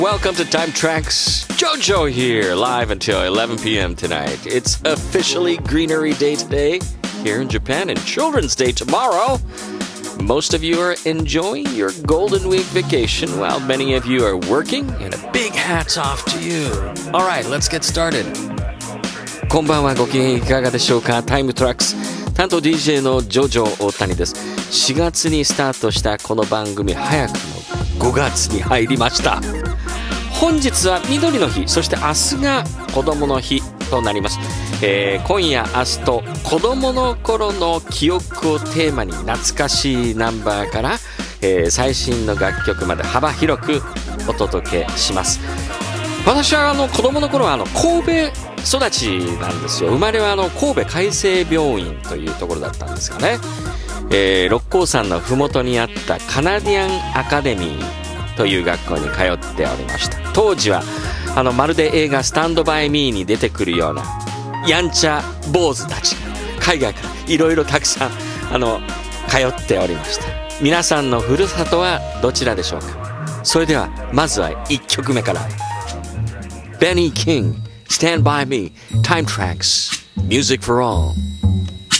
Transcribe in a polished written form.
Welcome to Time Tracks. Jojo here, live until 11 p.m. tonight. It's officially Greenery Day today here in Japan and Children's Day tomorrow. Most of you are enjoying your Golden Week vacation while many of you are working, and a big hats off to you. All right, let's get started. こんばんは、ご機嫌いかがでしょうか。タイムトラックス担当 DJ のジョジョ大谷です。4月にスタートしたこの番組、早くも5月に入りました。本日は緑の日、そして明日が子供の日となります。今夜明日と子供の頃の記憶をテーマに懐かしいナンバーから、最新の楽曲まで幅広くお届けします。私は子供の頃は神戸育ちなんですよ。生まれは神戸海星病院というところだったんですがね、六甲山のふもとにあったカナディアンアカデミーという学校に通っておりました。当時はまるで映画スタンドバイミーに出てくるようなやんちゃ坊主たちが海外からいろいろたくさん通っておりました。皆さんのふるさとはどちらでしょうか。それではまずは1曲目から。 Benny King Stand By Me Time Tracks Music for All